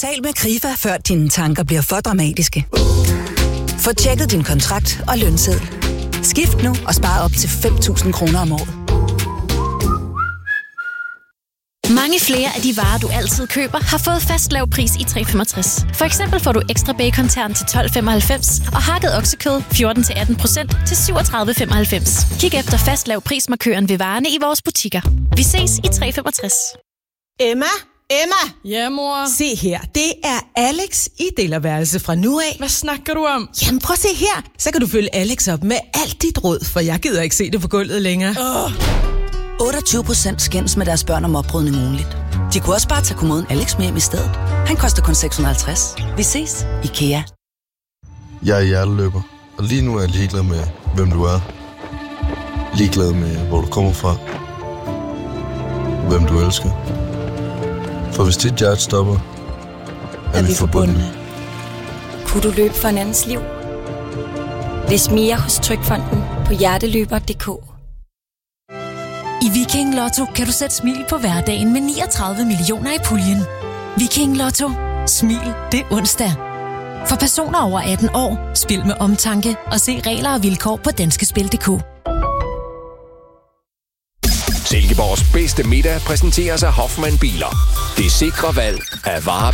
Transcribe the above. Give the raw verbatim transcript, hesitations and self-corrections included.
Tal med Krifa, før dine tanker bliver for dramatiske. Få tjekket din kontrakt og lønseddel. Skift nu og spar op til fem tusind kroner om året. Mange flere af de varer, du altid køber, har fået fast lav pris i tre femogtres. For eksempel får du ekstra bacon-tern til tolv femoghalvfems og hakket oksekød fjorten til atten procent til syvogtredive femoghalvfems. Kig efter fast lav prismarkøren ved varerne i vores butikker. Vi ses i tre femogtres. Emma? Emma? Ja, mor? Se her, det er Alex i delerværelse fra nu af. Hvad snakker du om? Jamen prøv at se her, så kan du følge Alex op med alt dit råd, for jeg gider ikke se det på gulvet længere. Åh. otteogtyve procent skændes med deres børn om opbrydning ugenligt. De kunne også bare tage kommoden Alex med hjem i stedet. Han koster kun seks hundrede og halvtreds. Vi ses, IKEA. Jeg er hjerteløber, og lige nu er jeg ligeglad med, hvem du er. Ligeglad med, hvor du kommer fra. Hvem du elsker. For hvis dit hjerte stopper, er, er vi forbundne. Kunne du løbe for en andens liv? Læs mere hos Trygfonden på hjerteløber punktum d k. I Viking Lotto kan du sætte smil på hverdagen med niogtredive millioner i puljen. Viking Lotto. Smil det er onsdag. For personer over atten år, spil med omtanke og se regler og vilkår på danskespil punktum d k. Silkeborgs bedste middag præsenteres af Hoffmann Biler. Det sikre valg af varer.